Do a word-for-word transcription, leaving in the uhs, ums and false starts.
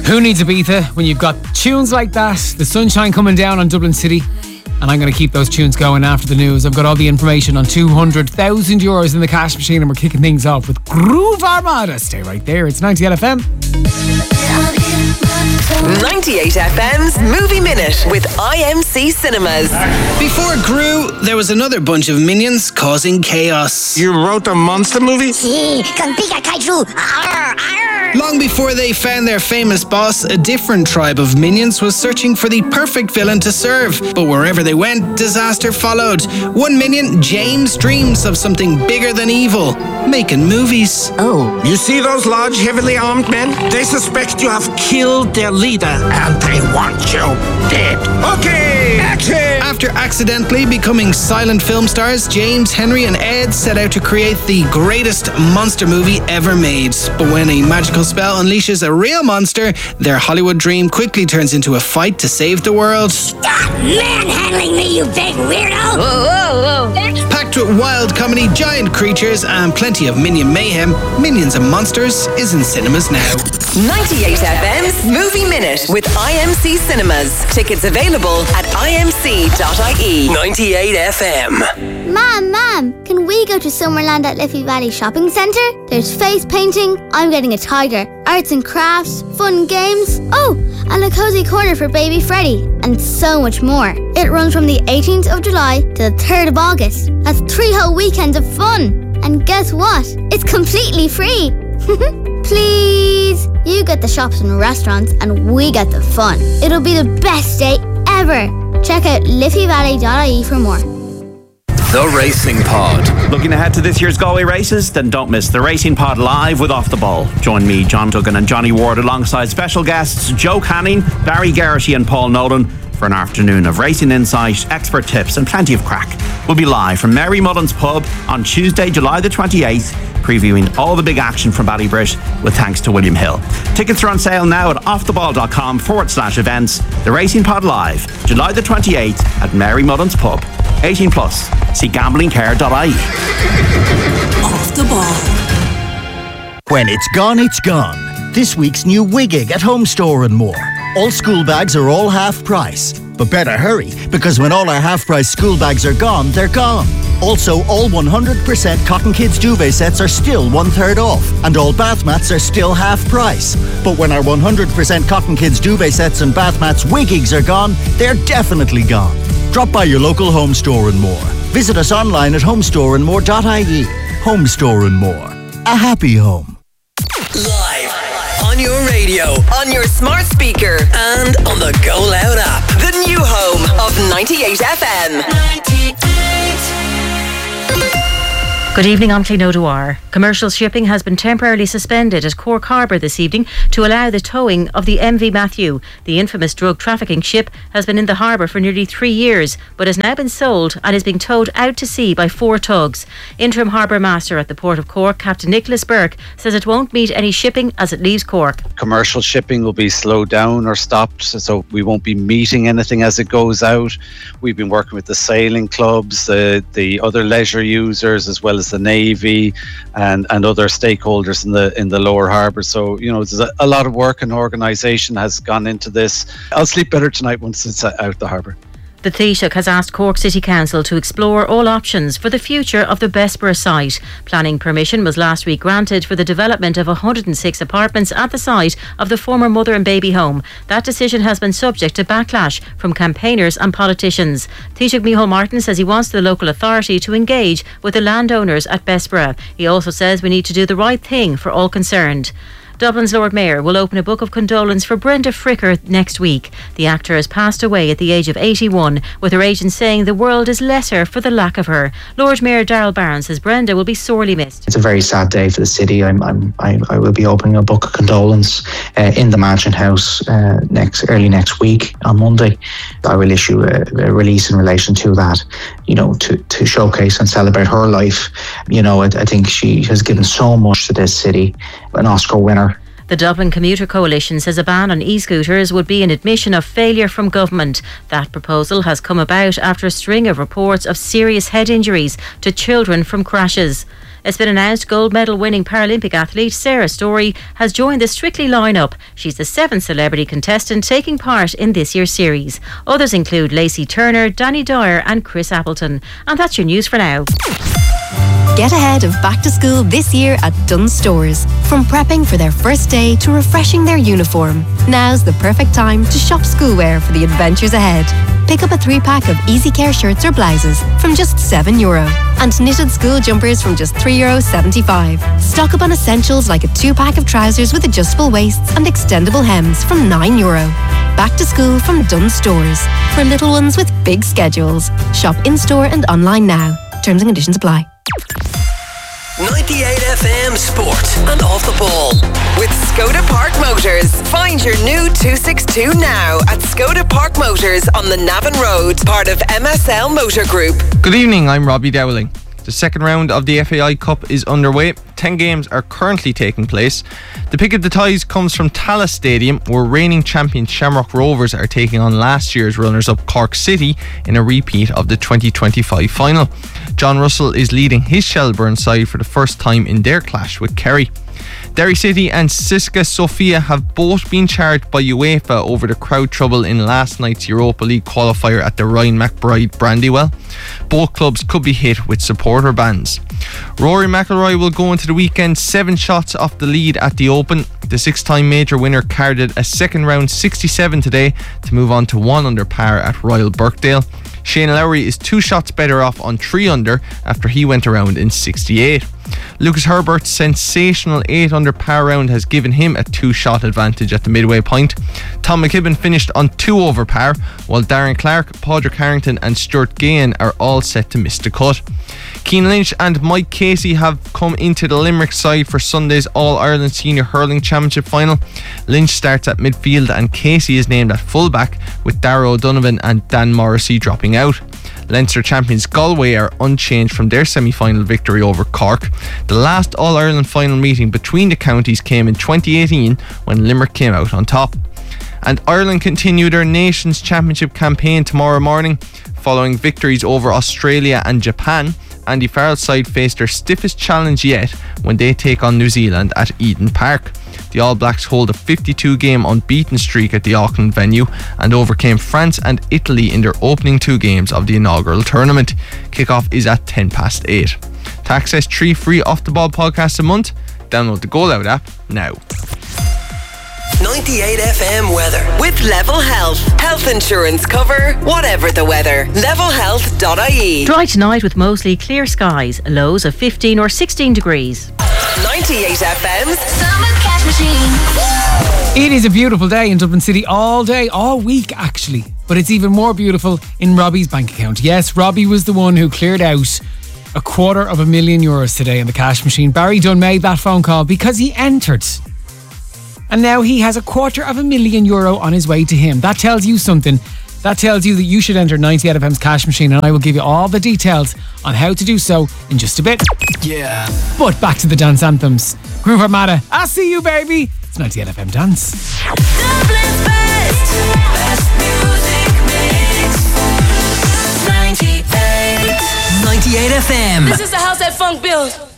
Who needs Ibiza when you've got tunes like that, the sunshine coming down on Dublin City? And I'm going to keep those tunes going after the news. I've got all the information on two hundred thousand euros in the cash machine, and we're kicking things off with Groove Armada. Stay right there. It's ninety-eight F M. ninety-eight F M's Movie Minute with I M C Cinemas. Before Gru, there was another bunch of minions causing chaos. You wrote a monster movie? Sí, con Pikachu. Arr, arr. Long before they found their famous boss, a different tribe of minions was searching for the perfect villain to serve. But wherever they went, disaster followed. One minion, James, dreams of something bigger than evil, making movies. Oh. You see those large, heavily armed men? They suspect you have killed their leader, and they want you dead. Okay, action! After accidentally becoming silent film stars, James, Henry and Ed set out to create the greatest monster movie ever made. But when a magical spell unleashes a real monster, their Hollywood dream quickly turns into a fight to save the world. Stop manhandling me, you big weirdo! Whoa, whoa, whoa. Packed with wild comedy, giant creatures and plenty of minion mayhem, Minions and Monsters is in cinemas now. ninety-eight F M's Movie Minute with I M C Cinemas. Tickets available at I M C dot I E. ninety-eight F M. Mom, Mom, can we go to Summerland at Liffey Valley Shopping Centre? There's face painting, I'm getting a tiger, arts and crafts, fun games, oh, and a cozy corner for baby Freddy, and so much more. It runs from the eighteenth of July to the third of August. That's three whole weekends of fun. And guess what? It's completely free. Please, you get the shops and restaurants and we get the fun. It'll be the best day ever. Check out liffey valley dot I E for more. The Racing Pod. Looking ahead to this year's Galway races? Then don't miss The Racing Pod live with Off the Ball. Join me, John Duggan and Johnny Ward alongside special guests Joe Canning, Barry Geraghty and Paul Nolan for an afternoon of racing insight, expert tips and plenty of crack. We'll be live from Mary Mullen's Pub on Tuesday, July the twenty-eighth, previewing all the big action from Ballybrit with thanks to William Hill. Tickets are on sale now at offtheball.com forward slash events. The Racing Pod live, July the twenty-eighth at Mary Mullen's Pub. eighteen plus. See gambling care dot I E. Off the Ball. When it's gone, it's gone. This week's new Wiggig at Home Store and More. All school bags are all half price. But better hurry, because when all our half price school bags are gone, they're gone. Also, all one hundred percent Cotton Kids duvet sets are still one third off, and all bath mats are still half price. But when our one hundred percent Cotton Kids duvet sets and bath mats Wiggigs are gone, they're definitely gone. Drop by your local Home Store and More. Visit us online at home store and more dot I E. Home Store and More. A happy home. Live on your radio, on your smart speaker, and on the Go Loud app. The new home of ninety-eight F M. ninety-eight. Good evening, I'm Clín O'Dwyer. Commercial shipping has been temporarily suspended at Cork Harbour this evening to allow the towing of the M V Matthew. The infamous drug trafficking ship has been in the harbour for nearly three years, but has now been sold and is being towed out to sea by four tugs. Interim Harbour Master at the Port of Cork, Captain Nicholas Burke, says it won't meet any shipping as it leaves Cork. Commercial shipping will be slowed down or stopped, so we won't be meeting anything as it goes out. We've been working with the sailing clubs, the, the other leisure users, as well as the Navy and, and other stakeholders in the in the lower harbour. So, you know, there's a, a lot of work and organisation has gone into this. I'll sleep better tonight once it's out the harbour. The Taoiseach has asked Cork City Council to explore all options for the future of the Bessborough site. Planning permission was last week granted for the development of one hundred six apartments at the site of the former mother and baby home. That decision has been subject to backlash from campaigners and politicians. Taoiseach Micheál Martin says he wants the local authority to engage with the landowners at Bessborough. He also says we need to do the right thing for all concerned. Dublin's Lord Mayor will open a book of condolence for Brenda Fricker next week. The actor has passed away at the age of eighty-one, with her agent saying the world is lesser for the lack of her. Lord Mayor Darrell Barron says Brenda will be sorely missed. It's a very sad day for the city. I'm, I'm, I, I will be opening a book of condolence uh, in the Mansion House uh, next early next week on Monday. I will issue a, a release in relation to that, you know, to, to showcase and celebrate her life. You know, I, I think she has given so much to this city, an Oscar winner. The Dublin Commuter Coalition says a ban on e-scooters would be an admission of failure from government. That proposal has come about after a string of reports of serious head injuries to children from crashes. It's been announced gold medal winning Paralympic athlete Sarah Story has joined the Strictly lineup. She's the seventh celebrity contestant taking part in this year's series. Others include Lacey Turner, Danny Dyer and Chris Appleton. And that's your news for now. Get ahead of back to school this year at Dunnes Stores. From prepping for their first day to refreshing their uniform, now's the perfect time to shop schoolwear for the adventures ahead. Pick up a three-pack of Easy Care shirts or blouses from just seven euro and knitted school jumpers from just three euro seventy-five. Stock up on essentials like a two-pack of trousers with adjustable waists and extendable hems from nine euro. Back to school from Dunnes Stores. For little ones with big schedules. Shop in-store and online now. Terms and conditions apply. ninety-eight F M Sport and Off the Ball with Skoda Park Motors. Find your new two sixty-two now at Skoda Park Motors on the Navan Road, part of M S L Motor Group. Good evening, I'm Robbie Dowling. The second round of the F A I Cup is underway. Ten games are currently taking place. The pick of the ties comes from Tallaght Stadium, where reigning champion Shamrock Rovers are taking on last year's runners-up Cork City in a repeat of the twenty twenty-five final. John Russell is leading his Shelbourne side for the first time in their clash with Kerry. Derry City and Siska Sofia have both been charged by UEFA over the crowd trouble in last night's Europa League qualifier at the Ryan McBride Brandywell. Both clubs could be hit with supporter bans. Rory McIlroy will go into the weekend seven shots off the lead at the Open. The six-time major winner carded a second round sixty-seven today to move on to one under par at Royal Birkdale. Shane Lowry is two shots better off on three under after he went around in sixty-eight. Lucas Herbert's sensational eight under par round has given him a two-shot advantage at the midway point. Tom McKibben finished on two over par, while Darren Clark, Padraig Harrington and Stuart Gahan are all set to miss the cut. Cian Lynch and Mike Casey have come into the Limerick side for Sunday's All-Ireland Senior Hurling Championship final. Lynch starts at midfield and Casey is named at fullback, with Darragh O'Donovan and Dan Morrissey dropping out. Leinster champions Galway are unchanged from their semi-final victory over Cork. The last All-Ireland final meeting between the counties came in twenty eighteen when Limerick came out on top. And Ireland continue their Nations Championship campaign tomorrow morning. Following victories over Australia and Japan, Andy Farrell's side face their stiffest challenge yet when they take on New Zealand at Eden Park. The All Blacks hold a fifty-two game unbeaten streak at the Auckland venue and overcame France and Italy in their opening two games of the inaugural tournament. Kickoff is at ten past eight. To access three free Off the Ball podcasts a month, download the Go Loud app now. ninety-eight F M weather with Level Health. Health insurance cover, whatever the weather. level health dot I E. Dry tonight with mostly clear skies, lows of fifteen or sixteen degrees. ninety-eight F M's Summer Cash Machine. It is a beautiful day in Dublin City all day, all week actually. But it's even more beautiful in Robbie's bank account. Yes, Robbie was the one who cleared out a quarter of a million euros today in the cash machine. Barry Dunn made that phone call because he entered. And now he has a quarter of a million euro on his way to him. That tells you something. That tells you that you should enter ninety-eight F M's cash machine, and I will give you all the details on how to do so in just a bit. Yeah. But back to the dance anthems. Groove Armada, I see you, baby. It's ninety-eight F M Dance. Dublin's best, best music mix. ninety-eight. ninety-eight F M. This is the house that funk built.